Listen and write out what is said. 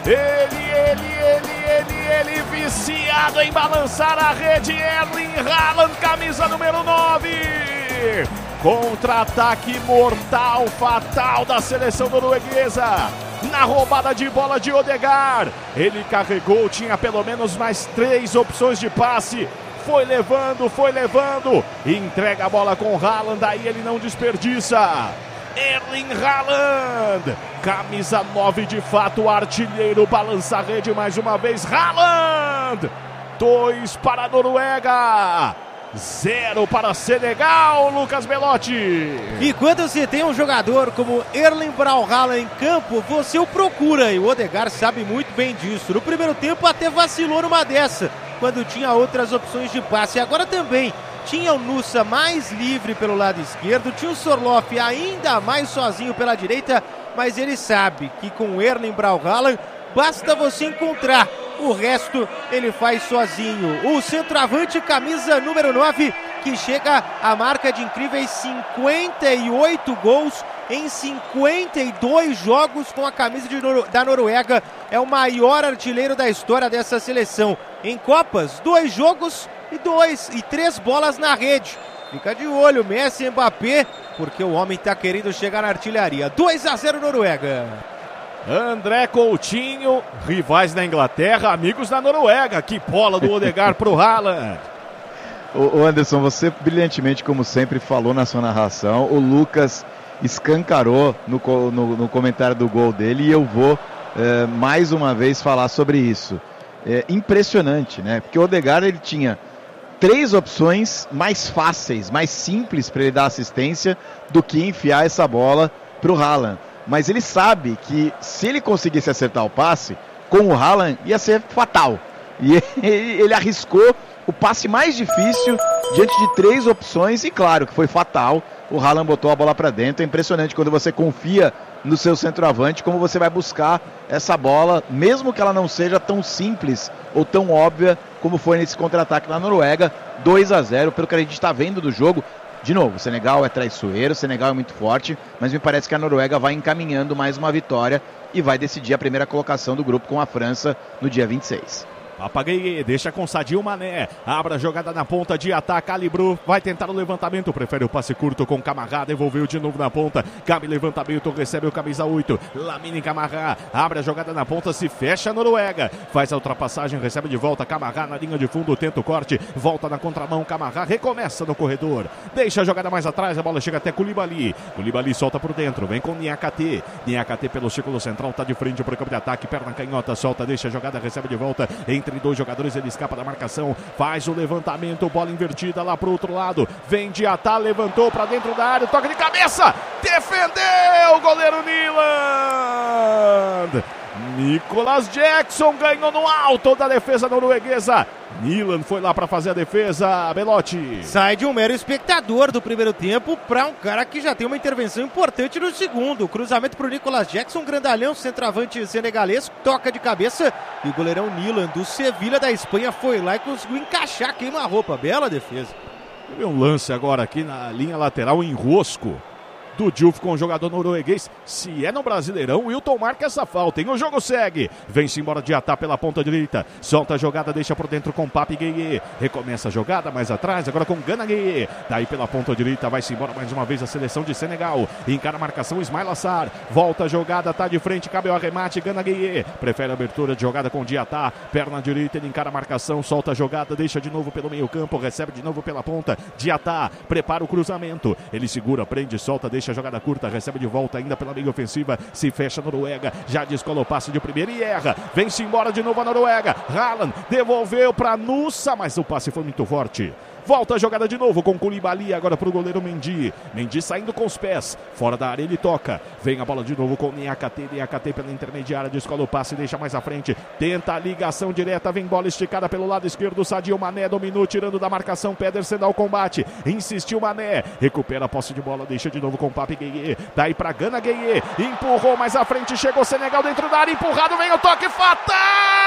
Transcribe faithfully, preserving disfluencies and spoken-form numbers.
Ele, ele, ele, ele, ele, viciado em balançar a rede. Erling Haaland, camisa número nove. Contra-ataque mortal, fatal da seleção norueguesa. Na roubada de bola de Odegaard. Ele carregou, tinha pelo menos mais três opções de passe. Foi levando, foi levando. Entrega a bola com Haaland, aí ele não desperdiça. Erling Haaland, camisa nove de fato, artilheiro, balança a rede mais uma vez. Haaland, dois para a Noruega, zero para Senegal, Lucas Belotti. E quando você tem um jogador como Erling Braut Haaland em campo, você o procura, e o Odegaard sabe muito bem disso. No primeiro tempo até vacilou numa dessa, quando tinha outras opções de passe. Agora também tinha o Nusa mais livre pelo lado esquerdo, tinha o Sorloth ainda mais sozinho pela direita, mas ele sabe que com o Erling Braut Haaland basta você encontrar, o resto ele faz sozinho. O centroavante, camisa número nove, que chega à marca de incríveis cinquenta e oito gols em cinquenta e dois jogos com a camisa de Nor- da Noruega. É o maior artilheiro da história dessa seleção. Em Copas, dois jogos e dois e três bolas na rede. Fica de olho, Messi e Mbappé, porque o homem está querendo chegar na artilharia. dois a zero Noruega. André Coutinho, rivais da Inglaterra, amigos da Noruega. Que bola do Odegaard pro Haaland. O Anderson, você brilhantemente, como sempre, falou na sua narração. O Lucas escancarou no, no, no comentário do gol dele, e eu vou é, mais uma vez falar sobre isso. É impressionante, né? Porque o Odegaard, ele tinha três opções mais fáceis, mais simples para ele dar assistência do que enfiar essa bola para o Haaland. Mas ele sabe que se ele conseguisse acertar o passe, com o Haaland ia ser fatal. E ele, ele arriscou o passe mais difícil diante de três opções, e claro que foi fatal. O Haaland botou a bola para dentro. É impressionante quando você confia no seu centroavante, como você vai buscar essa bola, mesmo que ela não seja tão simples ou tão óbvia como foi nesse contra-ataque na Noruega. Dois a zero, pelo que a gente está vendo do jogo. De novo, o Senegal é traiçoeiro, o Senegal é muito forte, mas me parece que a Noruega vai encaminhando mais uma vitória e vai decidir a primeira colocação do grupo com a França no dia vinte e seis. Apaguei, deixa com Sadio Mané, abre a jogada na ponta de ataque, Calibru vai tentar o levantamento, prefere o passe curto com Camará, devolveu de novo na ponta, cabe levantamento, recebe o camisa oito, Lamine Camará, abre a jogada na ponta, se fecha a Noruega, faz a ultrapassagem, recebe de volta, Camará na linha de fundo, tenta o corte, volta na contramão, Camará recomeça no corredor, deixa a jogada mais atrás, a bola chega até Koulibaly, Koulibaly solta por dentro, vem com Niakate, Niakate pelo círculo central, tá de frente para o campo de ataque, perna canhota, solta, deixa a jogada, recebe de volta, entre dois jogadores, ele escapa da marcação, faz o levantamento, bola invertida lá pro outro lado, vem de Atá, levantou para dentro da área, toca de cabeça, defendeu o goleiro Nyland. Nicolas Jackson ganhou no alto da defesa norueguesa. Nyland foi lá para fazer a defesa, Belotti. Sai de um mero espectador do primeiro tempo para um cara que já tem uma intervenção importante no segundo. Cruzamento para o Nicolas Jackson, grandalhão, centroavante senegalês, toca de cabeça, e o goleirão Nyland do Sevilha da Espanha foi lá e conseguiu encaixar queima-roupa. Bela defesa. Teve um lance agora aqui na linha lateral, enrosco do Diouf com o jogador norueguês. Se é no Brasileirão, o Wilton marca essa falta, hein? O jogo segue, vem-se embora de Atá pela ponta direita, solta a jogada, deixa por dentro com Pape Gueye, recomeça a jogada mais atrás, agora com Gana Gueye, daí pela ponta direita, vai-se embora mais uma vez a seleção de Senegal, encara a marcação Ismail Assar, volta a jogada, tá de frente, cabe o arremate, Gana Gueye, prefere a abertura de jogada com Diatá, perna direita, ele encara a marcação, solta a jogada, deixa de novo pelo meio campo, recebe de novo pela ponta, Diatá, prepara o cruzamento, ele segura, prende, solta, deixa a jogada curta, recebe de volta ainda pela meia ofensiva, se fecha a Noruega, já descola o passe de primeira e erra, vem-se embora de novo a Noruega, Haaland devolveu para Nusa, mas o passe foi muito forte. Volta a jogada de novo com Koulibaly, agora para o goleiro Mendy. Mendy saindo com os pés, fora da área ele toca. Vem a bola de novo com Niakate, Niakate pela intermediária, descola o passe, deixa mais à frente. Tenta a ligação direta, vem bola esticada pelo lado esquerdo, Sadio Mané dominou, tirando da marcação, Pedersen dá o combate. Insistiu Mané, recupera a posse de bola, deixa de novo com Pape Gueye. Daí para Gana Gueye, empurrou mais à frente, chegou Senegal dentro da área, empurrado, vem o toque fatal!